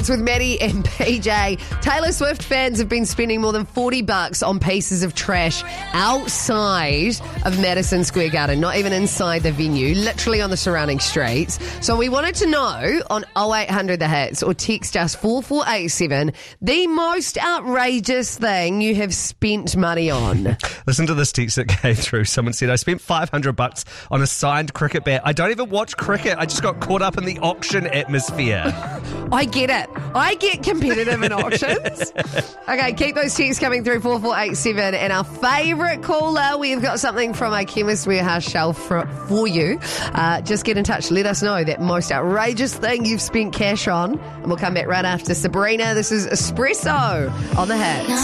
It's with Maddie and PJ. Taylor Swift fans have been spending more than $40 on pieces of trash outside of Madison Square Garden, not even inside the venue, literally on the surrounding streets. So we wanted to know on 0800 The Hits or text us 4487 the most outrageous thing you have spent money on. Listen to this text that came through. Someone said, I spent $500 on a signed cricket bat. I don't even watch cricket. I just got caught up in the auction atmosphere. I get it. I get competitive in auctions. Okay, keep those texts coming through 4487. And our favourite caller, we've got something from our Chemist Warehouse shelf for you. Just get in touch. Let us know that most outrageous thing you've spent cash on. And we'll come back right after Sabrina. This is Espresso on The Hits.